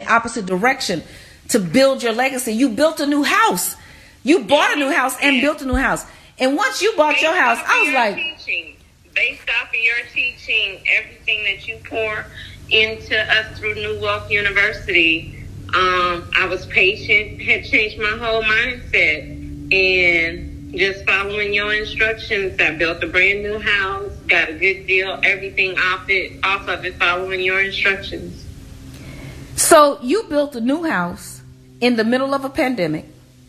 opposite direction to build your legacy. You built a new house. You bought a new house and built a new house. And once you bought your house, I was like, based off of your teaching, everything that you pour into us through New Wealth University, I was patient, had changed my whole mindset, and just following your instructions, I built a brand new house, got a good deal, everything off of it, following your instructions. So you built a new house in the middle of a pandemic.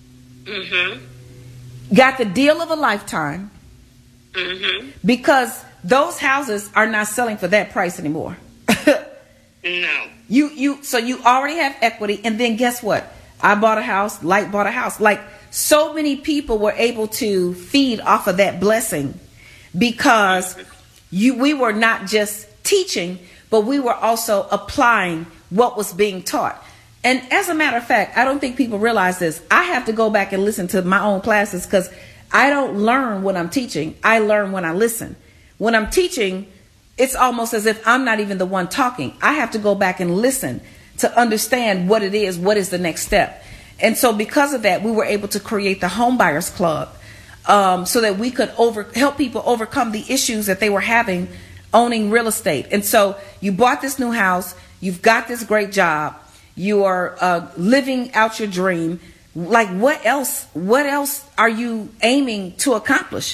Mm-hmm. Got the deal of a lifetime. Mm-hmm. Because those houses are not selling for that price anymore. No. So you already have equity, and then guess what? I bought a house, Light bought a house. Like, so many people were able to feed off of that blessing because we were not just teaching, but we were also applying what was being taught. And as a matter of fact, I don't think people realize this. I have to go back and listen to my own classes because I don't learn when I'm teaching. I learn when I listen. When I'm teaching, it's almost as if I'm not even the one talking. I have to go back and listen to understand what it is, what is the next step. And so because of that, we were able to create the Home Buyers Club so that we could help people overcome the issues that they were having owning real estate. And so you bought this new house, you've got this great job, you are living out your dream. Like, what else are you aiming to accomplish?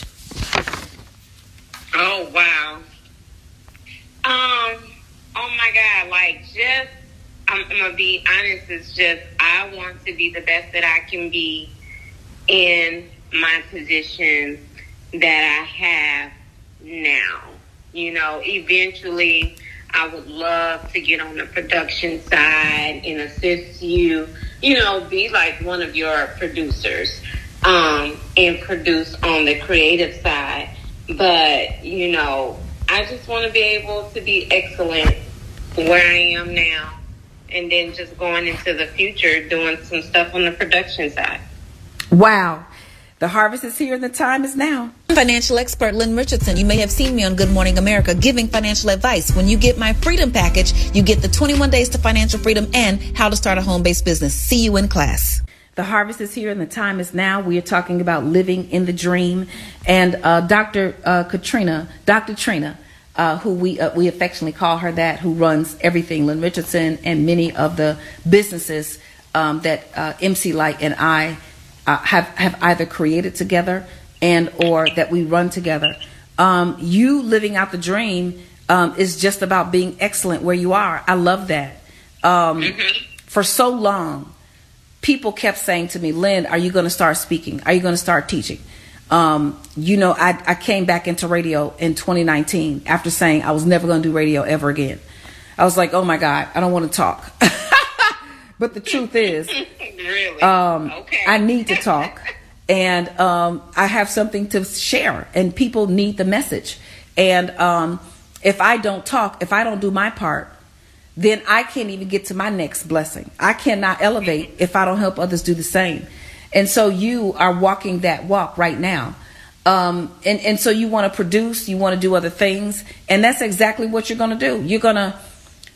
Oh, wow. Oh my God, I'm going to be honest, it's just, I want to be the best that I can be in my position that I have now. You know, eventually I would love to get on the production side and assist you, be like one of your producers, and produce on the creative side. But, I just want to be able to be excellent where I am now, and then just going into the future doing some stuff on the production side. Wow. The harvest is here and the time is now. Financial expert Lynn Richardson. You may have seen me on Good Morning America giving financial advice. When you get my freedom package, you get the 21 days to financial freedom and how to start a home-based business. See you in class. The harvest is here and the time is now. We are talking about living in the dream. And Dr. Trina, who we affectionately call her that, who runs everything, Lynn Richardson, and many of the businesses that MC Light and I have either created together and or that we run together. You living out the dream is just about being excellent where you are. I love that. For so long, people kept saying to me, Lynn, are you going to start speaking? Are you going to start teaching? I came back into radio in 2019 after saying I was never going to do radio ever again. I was like, oh my God, I don't want to talk. But the truth is, really? Okay. I need to talk, and I have something to share, and people need the message. And if I don't talk, if I don't do my part, then I can't even get to my next blessing. I cannot elevate if I don't help others do the same. And so you are walking that walk right now. And so you want to produce, you want to do other things. And that's exactly what you're going to do. You're going to,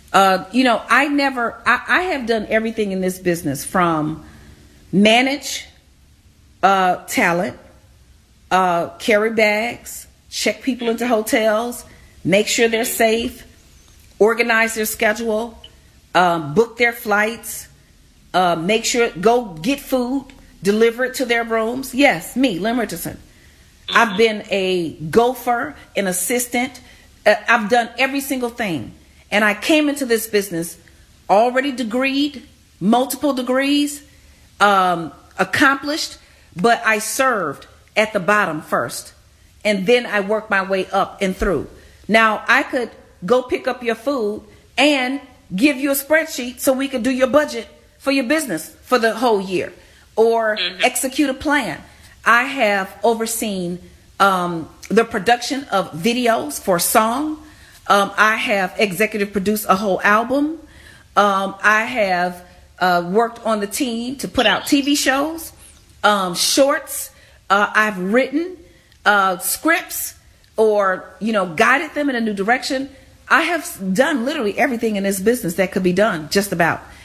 I have done everything in this business from manage talent, carry bags, check people into hotels, make sure they're safe, organize their schedule, book their flights, make sure, go get food, deliver it to their rooms. Yes, me, Lynn Richardson. I've been a gopher, an assistant. I've done every single thing. And I came into this business already degreed, multiple degrees, accomplished, but I served at the bottom first. And then I worked my way up and through. Now, I could go pick up your food and give you a spreadsheet so we could do your budget for your business for the whole year, or execute a plan. I have overseen the production of videos for song. I have executive produced a whole album. I have worked on the team to put out TV shows, shorts. I've written scripts or, guided them in a new direction. I have done literally everything in this business that could be done, just about.